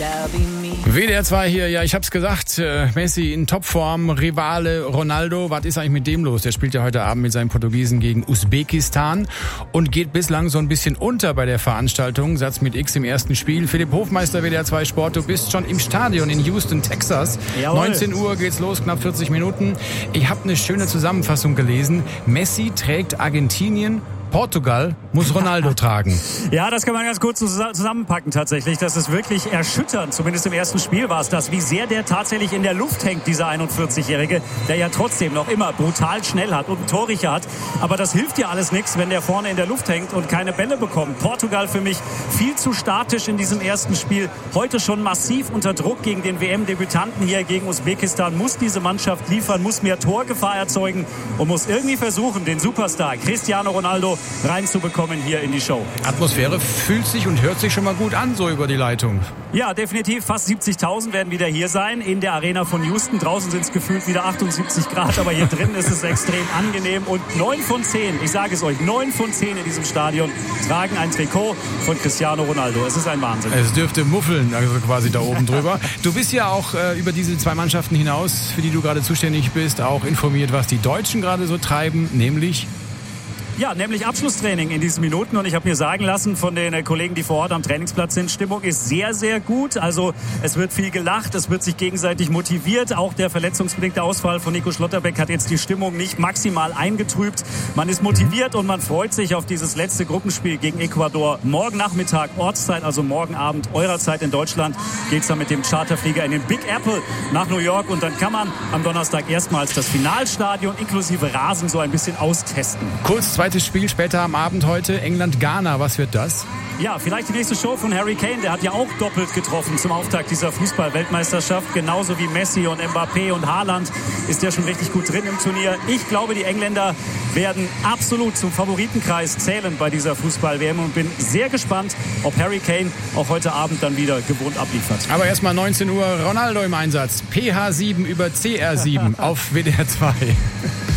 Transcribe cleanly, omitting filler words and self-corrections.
WDR 2 hier, ja, ich hab's gesagt, Messi in Topform, Rivale Ronaldo, was ist eigentlich mit dem los? Der spielt ja heute Abend mit seinen Portugiesen gegen Usbekistan und geht bislang so ein bisschen unter bei der Veranstaltung. Satz mit X im ersten Spiel. Philipp Hofmeister, WDR 2 Sport, du bist schon im Stadion in Houston, Texas. Jawohl. 19 Uhr geht's los, knapp 40 Minuten. Ich habe eine schöne Zusammenfassung gelesen. Messi trägt Argentinien, Portugal muss Ronaldo tragen. Ja, das kann man ganz kurz zusammenpacken tatsächlich. Das ist wirklich erschütternd. Zumindest im ersten Spiel war es das, wie sehr der tatsächlich in der Luft hängt, dieser 41-Jährige, der ja trotzdem noch immer brutal schnell hat und einen Torriecher hat. Aber das hilft ja alles nichts, wenn der vorne in der Luft hängt und keine Bälle bekommt. Portugal für mich viel zu statisch in diesem ersten Spiel. Heute schon massiv unter Druck gegen den WM-Debütanten hier gegen Usbekistan. Muss diese Mannschaft liefern, muss mehr Torgefahr erzeugen und muss irgendwie versuchen, den Superstar Cristiano Ronaldo reinzubekommen hier in die Show. Atmosphäre fühlt sich und hört sich schon mal gut an, so über die Leitung. Ja, definitiv. Fast 70.000 werden wieder hier sein in der Arena von Houston. Draußen sind es gefühlt wieder 78 Grad, aber hier drin ist es extrem angenehm. Und 9 von 10, ich sage es euch, 9 von 10 in diesem Stadion tragen ein Trikot von Cristiano Ronaldo. Es ist ein Wahnsinn. Es dürfte muffeln, also quasi da oben drüber. Du bist ja auch über diese zwei Mannschaften hinaus, für die du gerade zuständig bist, auch informiert, was die Deutschen gerade so treiben, nämlich Abschlusstraining in diesen Minuten. Und ich habe mir sagen lassen von den Kollegen, die vor Ort am Trainingsplatz sind, Stimmung ist sehr, sehr gut. Also es wird viel gelacht, es wird sich gegenseitig motiviert. Auch der verletzungsbedingte Ausfall von Nico Schlotterbeck hat jetzt die Stimmung nicht maximal eingetrübt. Man ist motiviert und man freut sich auf dieses letzte Gruppenspiel gegen Ecuador. Morgen Nachmittag, Ortszeit, also morgen Abend, eurer Zeit in Deutschland, geht's dann mit dem Charterflieger in den Big Apple nach New York. Und dann kann man am Donnerstag erstmals das Finalstadion inklusive Rasen so ein bisschen austesten. Kurz zweites Spiel später am Abend heute, England-Ghana. Was wird das? Ja, vielleicht die nächste Show von Harry Kane. Der hat ja auch doppelt getroffen zum Auftakt dieser Fußball-Weltmeisterschaft. Genauso wie Messi und Mbappé und Haaland ist der schon richtig gut drin im Turnier. Ich glaube, die Engländer werden absolut zum Favoritenkreis zählen bei dieser Fußball-WM und bin sehr gespannt, ob Harry Kane auch heute Abend dann wieder gewohnt abliefert. Aber erstmal 19 Uhr, Ronaldo im Einsatz. PH7 über CR7 auf WDR 2.